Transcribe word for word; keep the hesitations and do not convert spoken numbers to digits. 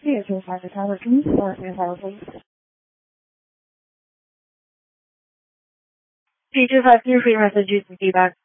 C two five the tower. Can you start the tower, please? C two five two, free message, use the feedback.